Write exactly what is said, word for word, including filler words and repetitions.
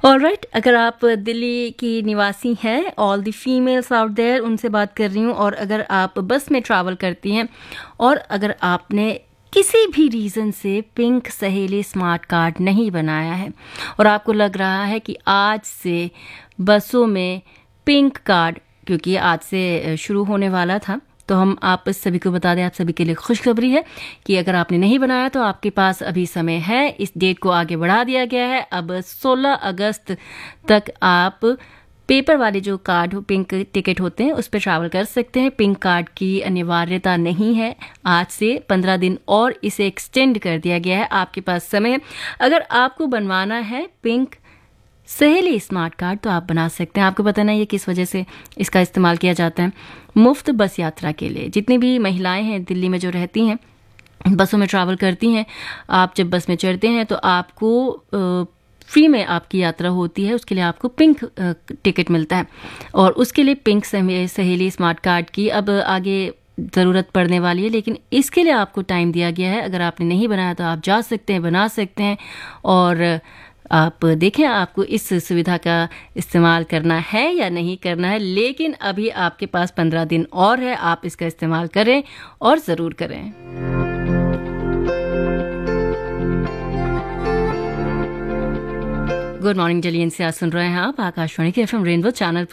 Alright, अगर आप दिल्ली की निवासी हैं, all the females out there, उनसे बात कर रही हूँ। और अगर आप बस में ट्रैवल करती हैं और अगर आपने किसी भी रीज़न से पिंक सहेली स्मार्ट कार्ड नहीं बनाया है और आपको लग रहा है कि आज से बसों में पिंक कार्ड, क्योंकि आज से शुरू होने वाला था, तो हम आप सभी को बता दें, आप सभी के लिए खुशखबरी है कि अगर आपने नहीं बनाया तो आपके पास अभी समय है। इस डेट को आगे बढ़ा दिया गया है। अब सोलह अगस्त तक आप पेपर वाले जो कार्ड पिंक टिकट होते हैं उस पर ट्रैवल कर सकते हैं। पिंक कार्ड की अनिवार्यता नहीं है। आज से पंद्रह दिन और इसे एक्सटेंड कर दिया गया है। आपके पास समय है। अगर आपको बनवाना है पिंक सहेली स्मार्ट कार्ड तो आप बना सकते हैं। आपको पता नहीं ये किस वजह से इसका इस्तेमाल किया जाता है। मुफ्त बस यात्रा के लिए जितनी भी महिलाएं हैं दिल्ली में जो रहती हैं, बसों में ट्रैवल करती हैं, आप जब बस में चढ़ते हैं तो आपको फ्री में आपकी यात्रा होती है। उसके लिए आपको पिंक टिकट मिलता है और उसके लिए पिंक सहेली स्मार्ट कार्ड की अब आगे ज़रूरत पड़ने वाली है, लेकिन इसके लिए आपको टाइम दिया गया है। अगर आपने नहीं बनाया तो आप जा सकते हैं, बना सकते हैं और आप देखें आपको इस सुविधा का इस्तेमाल करना है या नहीं करना है। लेकिन अभी आपके पास पंद्रह दिन और है, आप इसका इस्तेमाल करें और ज़रूर करें। गुड मॉर्निंग, जलियन से आज सुन रहे हैं आप आकाशवाणी के एफएम रेनबो चैनल